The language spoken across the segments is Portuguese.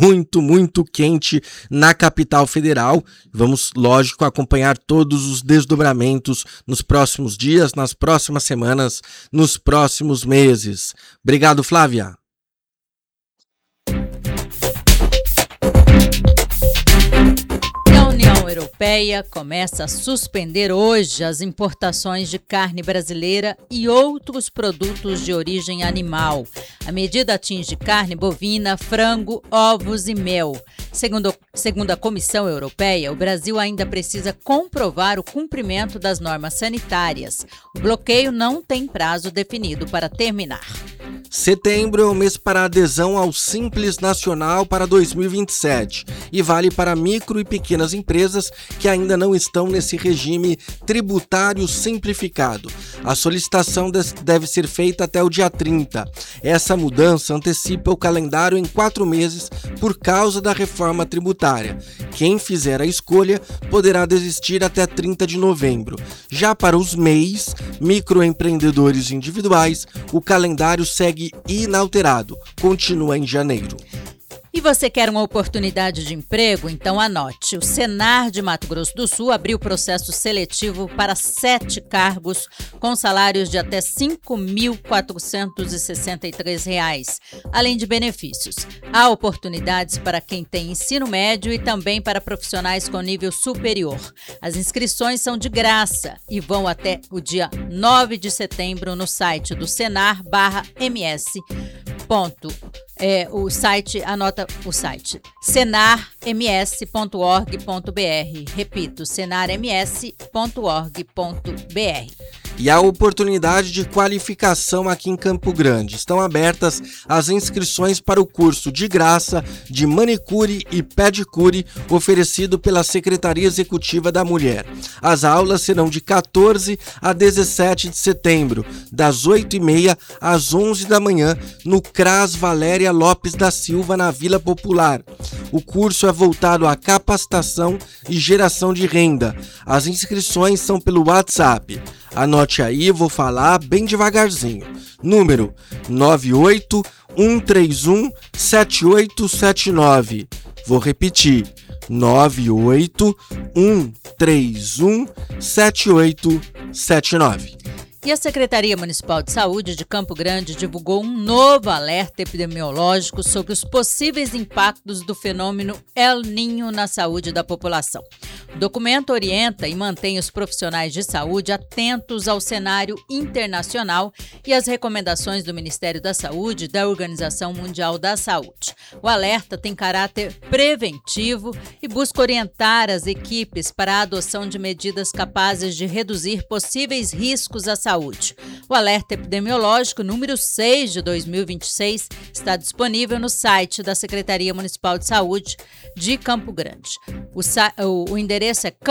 muito quente na capital federal. Vamos, lógico, acompanhar todos os desdobramentos nos próximos dias, nas próximas semanas, nos próximos meses. Obrigado, Flávia. A União Europeia começa a suspender hoje as importações de carne brasileira e outros produtos de origem animal. A medida atinge carne bovina, frango, ovos e mel. Segundo a Comissão Europeia, o Brasil ainda precisa comprovar o cumprimento das normas sanitárias. O bloqueio não tem prazo definido para terminar. Setembro é o mês para adesão ao Simples Nacional para 2027 e vale para micro e pequenas empresas que ainda não estão nesse regime tributário simplificado. A solicitação deve ser feita até o dia 30. Essa mudança antecipa o calendário em 4 meses por causa da reforma tributária. Quem fizer a escolha poderá desistir até 30 de novembro. Já para os MEIs, microempreendedores individuais, o calendário segue inalterado, continua em janeiro. E você quer uma oportunidade de emprego? Então anote. O Senar de Mato Grosso do Sul abriu processo seletivo para 7 cargos com salários de até R$ 5.463, além de benefícios. Há oportunidades para quem tem ensino médio e também para profissionais com nível superior. As inscrições são de graça e vão até o dia 9 de setembro no site do Senar/MS. Anota o site, senarms.org.br. Repito, senarms.org.br. E a oportunidade de qualificação aqui em Campo Grande. Estão abertas as inscrições para o curso de graça de manicure e pedicure oferecido pela Secretaria Executiva da Mulher. As aulas serão de 14 a 17 de setembro, das 8h30 às 11 da manhã, no CRAS Valéria Lopes da Silva, na Vila Popular. O curso é voltado à capacitação e geração de renda. As inscrições são pelo WhatsApp. Anote aí, vou falar bem devagarzinho. Número 981317879. Vou repetir. 981317879. E a Secretaria Municipal de Saúde de Campo Grande divulgou um novo alerta epidemiológico sobre os possíveis impactos do fenômeno El Niño na saúde da população. O documento orienta e mantém os profissionais de saúde atentos ao cenário internacional e às recomendações do Ministério da Saúde e da Organização Mundial da Saúde. O alerta tem caráter preventivo e busca orientar as equipes para a adoção de medidas capazes de reduzir possíveis riscos à saúde. O alerta epidemiológico número 6 de 2026 está disponível no site da Secretaria Municipal de Saúde de Campo Grande. O endereço é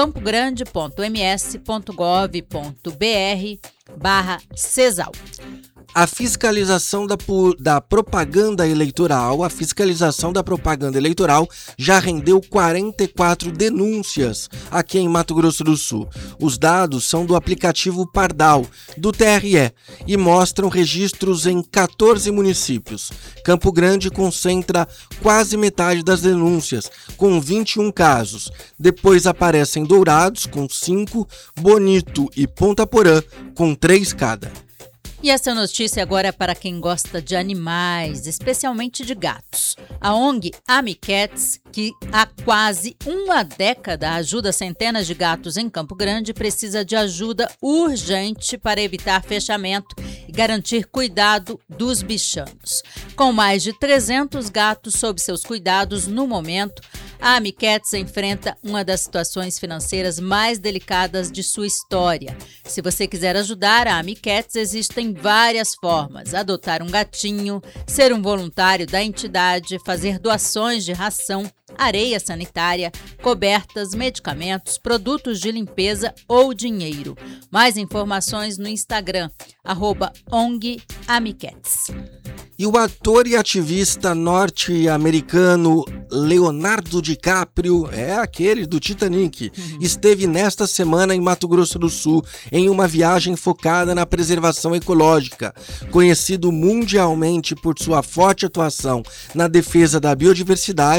campogrande.ms.gov.br/CESAL. A fiscalização da propaganda eleitoral, já rendeu 44 denúncias aqui em Mato Grosso do Sul. Os dados são do aplicativo Pardal, do TRE, e mostram registros em 14 municípios. Campo Grande concentra quase metade das denúncias, com 21 casos. Depois aparecem Dourados, com 5, Bonito e Ponta Porã, com 3 cada. E essa notícia agora é para quem gosta de animais, especialmente de gatos. A ONG Amicats, que há quase uma década ajuda centenas de gatos em Campo Grande, precisa de ajuda urgente para evitar fechamento e garantir cuidado dos bichanos. Com mais de 300 gatos sob seus cuidados no momento, a Amicats enfrenta uma das situações financeiras mais delicadas de sua história. Se você quiser ajudar a Amicats, existem várias formas: adotar um gatinho, ser um voluntário da entidade, fazer doações de ração, areia sanitária, cobertas, medicamentos, produtos de limpeza ou dinheiro. Mais informações no Instagram, @ONGAmicats. E o ator e ativista norte-americano Leonardo DiCaprio, aquele do Titanic, esteve nesta semana em Mato Grosso do Sul em uma viagem focada na preservação ecológica. Conhecido mundialmente por sua forte atuação na defesa da biodiversidade,